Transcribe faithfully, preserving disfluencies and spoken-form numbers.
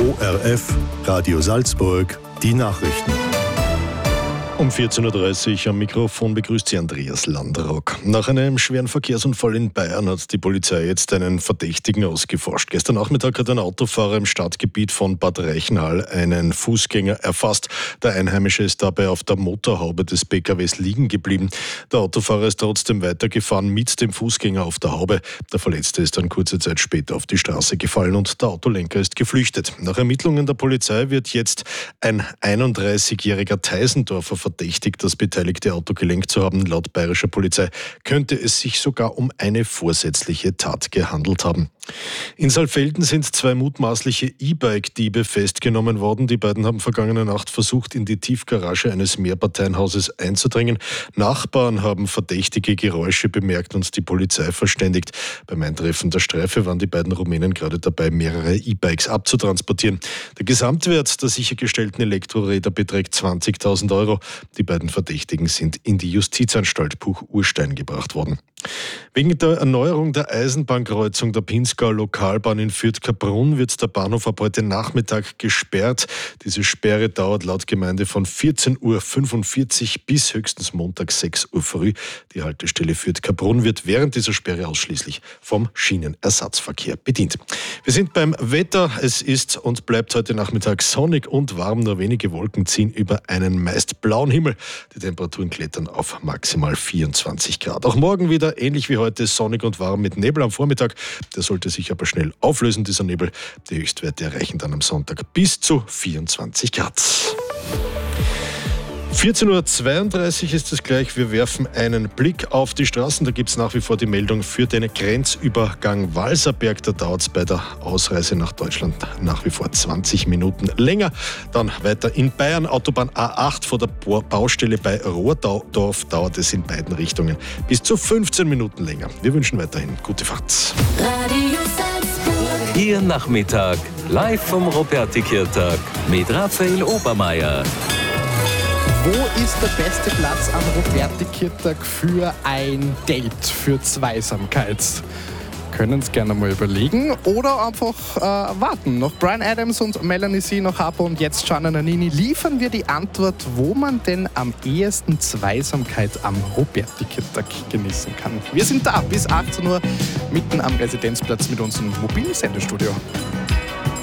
O R F, Radio Salzburg, die Nachrichten. Um vierzehn Uhr dreißig am Mikrofon begrüßt Sie Andreas Landerock. Nach einem schweren Verkehrsunfall in Bayern hat die Polizei jetzt einen Verdächtigen ausgeforscht. Gestern Nachmittag hat ein Autofahrer im Stadtgebiet von Bad Reichenhall einen Fußgänger erfasst. Der Einheimische ist dabei auf der Motorhaube des P K Ws liegen geblieben. Der Autofahrer ist trotzdem weitergefahren mit dem Fußgänger auf der Haube. Der Verletzte ist dann kurze Zeit später auf die Straße gefallen und der Autolenker ist geflüchtet. Nach Ermittlungen der Polizei wird jetzt ein einunddreißigjähriger Teisendorfer verdächtigt, das beteiligte Auto gelenkt zu haben. Laut bayerischer Polizei könnte es sich sogar um eine vorsätzliche Tat gehandelt haben. In Saalfelden sind zwei mutmaßliche E-Bike-Diebe festgenommen worden. Die beiden haben vergangene Nacht versucht, in die Tiefgarage eines Mehrparteienhauses einzudringen. Nachbarn haben verdächtige Geräusche bemerkt und die Polizei verständigt. Beim Eintreffen der Streife waren die beiden Rumänen gerade dabei, mehrere E-Bikes abzutransportieren. Der Gesamtwert der sichergestellten Elektroräder beträgt zwanzigtausend Euro. Die beiden Verdächtigen sind in die Justizanstalt Buch-Urstein gebracht worden. Wegen der Erneuerung der Eisenbahnkreuzung der Pinzgauer Lokalbahn in Fürth-Kaprun wird der Bahnhof ab heute Nachmittag gesperrt. Diese Sperre dauert laut Gemeinde von vierzehn Uhr fünfundvierzig bis höchstens Montag sechs Uhr früh. Die Haltestelle Fürth-Kaprun wird während dieser Sperre ausschließlich vom Schienenersatzverkehr bedient. Wir sind beim Wetter. Es ist und bleibt heute Nachmittag sonnig und warm. Nur wenige Wolken ziehen über einen meist blauen Himmel. Die Temperaturen klettern auf maximal vierundzwanzig Grad. Auch morgen wieder ähnlich wie heute sonnig und warm mit Nebel am Vormittag. Der sollte sich aber schnell auflösen, dieser Nebel. Die Höchstwerte erreichen dann am Sonntag bis zu vierundzwanzig Grad. vierzehn Uhr zweiunddreißig ist es gleich. Wir werfen einen Blick auf die Straßen. Da gibt es nach wie vor die Meldung für den Grenzübergang Walserberg. Da dauert es bei der Ausreise nach Deutschland nach wie vor zwanzig Minuten länger. Dann weiter in Bayern, Autobahn A acht vor der Baustelle bei Rohrdorf dauert es in beiden Richtungen bis zu fünfzehn Minuten länger. Wir wünschen weiterhin gute Fahrt. Radio Salzburg. Ihr Nachmittag live vom Robertikirtag mit Raphael Obermeier. Wo ist der beste Platz am Robertikirtag für ein Date, für Zweisamkeit? Können es gerne mal überlegen oder einfach äh, warten. Nach Bryan Adams und Melanie C, nach Harpo und jetzt Gianna Nannini liefern wir die Antwort, wo man denn am ehesten Zweisamkeit am Robertikirtag genießen kann. Wir sind da bis achtzehn Uhr mitten am Residenzplatz mit unserem mobilen Sendestudio.